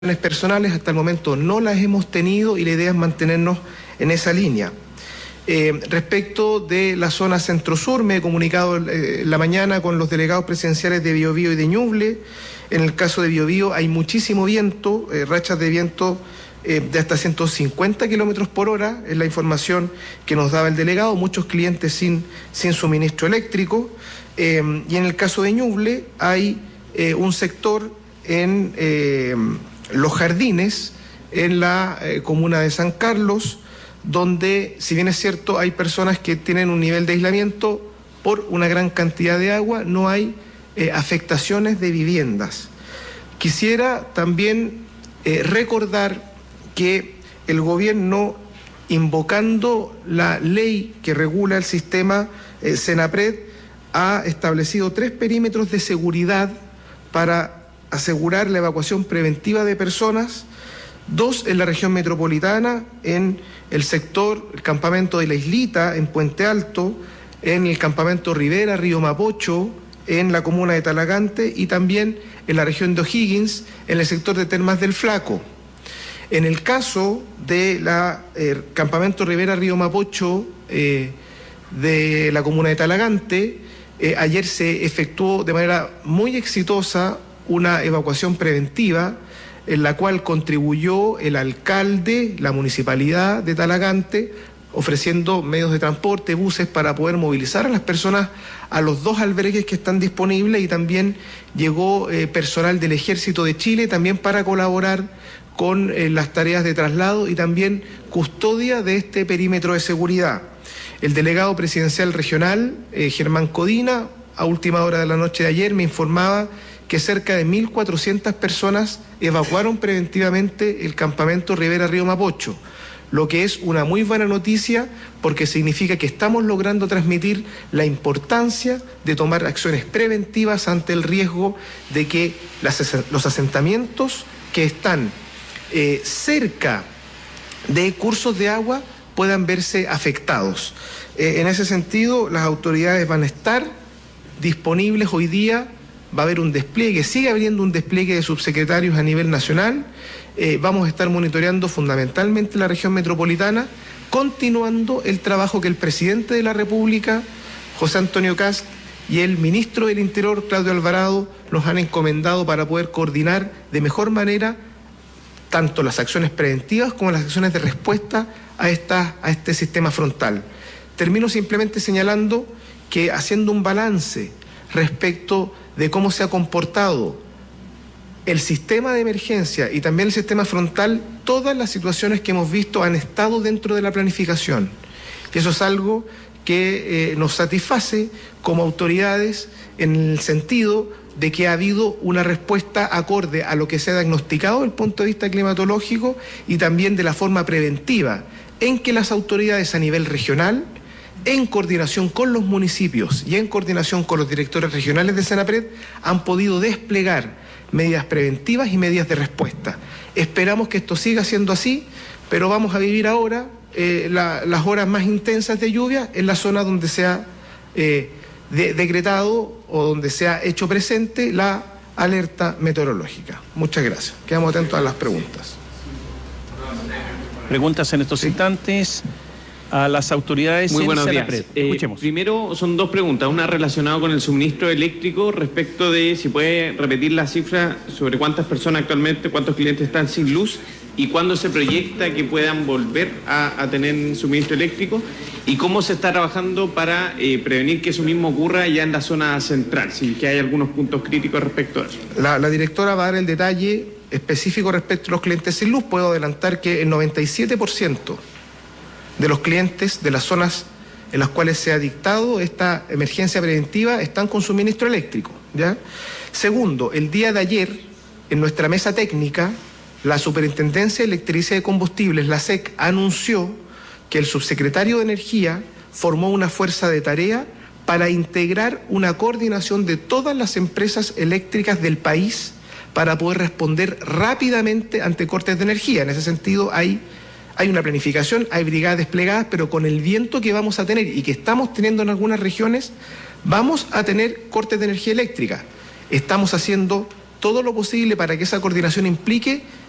personales hasta el momento no las hemos tenido y la idea es mantenernos en esa línea. Respecto de la zona centro-sur, me he comunicado la mañana con los delegados presidenciales de Biobío y de Ñuble. En el caso de Biobío hay muchísimo viento, rachas de viento de hasta 150 kilómetros por hora, es la información que nos daba el delegado, muchos clientes sin suministro eléctrico. Y en el caso de Ñuble hay un sector en Los Jardines, en la comuna de San Carlos, donde, si bien es cierto, hay personas que tienen un nivel de aislamiento por una gran cantidad de agua, no hay afectaciones de viviendas. Quisiera también recordar que el gobierno, invocando la ley que regula el sistema Senapred, ha establecido 3 perímetros de seguridad para asegurar la evacuación preventiva de personas, 2 en la región metropolitana, en el sector, el campamento de La Islita, en Puente Alto, en el campamento Rivera, Río Mapocho, en la comuna de Talagante y también en la región de O'Higgins, en el sector de Termas del Flaco. En el caso de la campamento Rivera, Río Mapocho, de la comuna de Talagante, ayer se efectuó de manera muy exitosa una evacuación preventiva en la cual contribuyó el alcalde, la municipalidad de Talagante, ofreciendo medios de transporte, buses para poder movilizar a las personas a los 2 albergues que están disponibles, y también llegó personal del Ejército de Chile también para colaborar con las tareas de traslado y también custodia de este perímetro de seguridad. El delegado presidencial regional, Germán Codina, a última hora de la noche de ayer me informaba que cerca de 1.400 personas evacuaron preventivamente el campamento Rivera Río Mapocho, lo que es una muy buena noticia porque significa que estamos logrando transmitir la importancia de tomar acciones preventivas ante el riesgo de que los asentamientos que están cerca de cursos de agua puedan verse afectados. En ese sentido, las autoridades van a estar disponibles hoy día. Va a haber un despliegue, sigue habiendo un despliegue de subsecretarios a nivel nacional. Vamos a estar monitoreando fundamentalmente la región metropolitana, continuando el trabajo que el presidente de la República, José Antonio Kast, y el ministro del Interior, Claudio Alvarado, nos han encomendado para poder coordinar de mejor manera tanto las acciones preventivas como las acciones de respuesta a este sistema frontal. Termino simplemente señalando que, haciendo un balance respecto de cómo se ha comportado el sistema de emergencia y también el sistema frontal, todas las situaciones que hemos visto han estado dentro de la planificación. Y eso es algo que nos satisface como autoridades, en el sentido de que ha habido una respuesta acorde a lo que se ha diagnosticado desde el punto de vista climatológico y también de la forma preventiva, en que las autoridades a nivel regional, en coordinación con los municipios y en coordinación con los directores regionales de Senapred, han podido desplegar medidas preventivas y medidas de respuesta. Esperamos que esto siga siendo así, pero vamos a vivir ahora las horas más intensas de lluvia en la zona donde se ha decretado o donde se ha hecho presente la alerta meteorológica. Muchas gracias. Quedamos atentos a las preguntas. Preguntas en estos instantes a las autoridades. Muy buenos días. Escuchemos. Primero, son 2 preguntas. Una relacionada con el suministro eléctrico, respecto de si puede repetir la cifra sobre cuántas personas actualmente, cuántos clientes están sin luz y cuándo se proyecta que puedan volver a tener suministro eléctrico, y cómo se está trabajando para prevenir que eso mismo ocurra ya en la zona central, si que hay algunos puntos críticos respecto a eso. La directora va a dar el detalle específico respecto a los clientes sin luz. Puedo adelantar que el 97% de los clientes de las zonas en las cuales se ha dictado esta emergencia preventiva están con suministro eléctrico, ¿ya? Segundo, el día de ayer, en nuestra mesa técnica, la Superintendencia de Electricidad y Combustibles, la SEC, anunció que el subsecretario de Energía formó una fuerza de tarea para integrar una coordinación de todas las empresas eléctricas del país para poder responder rápidamente ante cortes de energía. En ese sentido, hay una planificación, hay brigadas desplegadas, pero con el viento que vamos a tener y que estamos teniendo en algunas regiones, vamos a tener cortes de energía eléctrica. Estamos haciendo todo lo posible para que esa coordinación implique